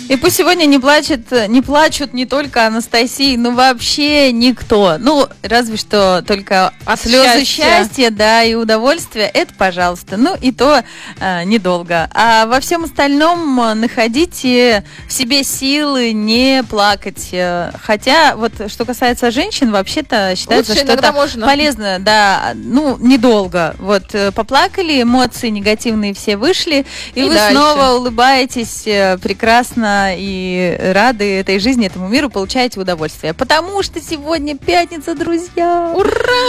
И пусть сегодня не плачут не только Анастасия, но вообще никто. Ну, разве что только от слезы счастья, да, и удовольствия. Это, пожалуйста. Ну, и то недолго. А во всем остальном находите в себе силы не плакать. Хотя, вот, что касается женщин, вообще-то считается, лучше что это можно. полезно, да, ну, недолго. Вот, поплакали, эмоции негативные все вышли, и вы дальше снова улыбаетесь прекрасно и рады этой жизни, этому миру, получаете удовольствие. Потому что сегодня пятница, друзья. Ура!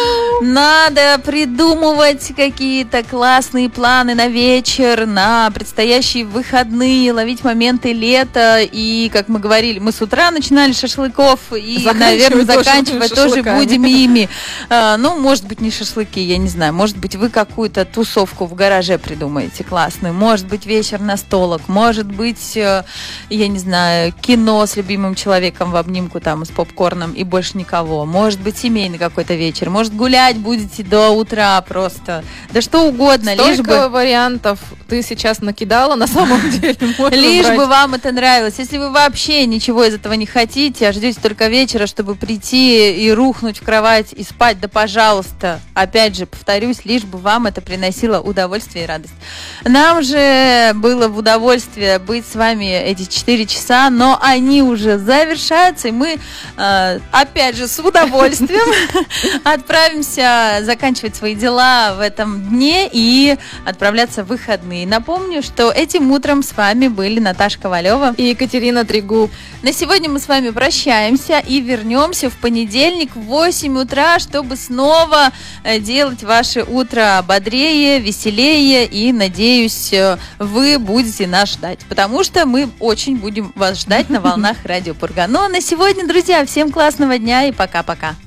Надо придумывать какие-то классные планы на вечер, на предстоящие выходные, ловить моменты лета. И, как мы говорили, мы с утра начинали шашлыков, и, наверное, заканчивать тоже будем ими. Ну, может быть, не шашлыки, я не знаю. Может быть, вы какую-то тусовку в гараже придумаете классную. Может быть, вечер настолок. Может быть, я не знаю, кино с любимым человеком в обнимку там с попкорном и больше никого. Может быть, семейный какой-то вечер. Может, гулять будете до утра просто. Да что угодно. Столько лишь бы вариантов ты сейчас накидала на самом деле. Лишь бы вам это нравилось. Если вы вообще ничего из этого не хотите, а ждете только вечера, чтобы прийти и рухнуть в кровать и спать, да пожалуйста. Опять же, повторюсь, лишь бы вам это приносило удовольствие и радость. Нам же было в удовольствие быть с вами эти 4 часа, но они уже завершаются, и мы, опять же, с удовольствием отправимся заканчивать свои дела в этом дне и отправляться в выходные. Напомню, что этим утром с вами были Наташа Ковалева и Екатерина Трегуб. На сегодня мы с вами прощаемся и вернемся в понедельник в 8 утра, чтобы снова делать ваше утро бодрее, веселее, и, надеюсь, вы будете нас ждать, потому что мы очень будем вас ждать на волнах Радио Пурга. Ну а на сегодня, друзья, всем классного дня и пока-пока.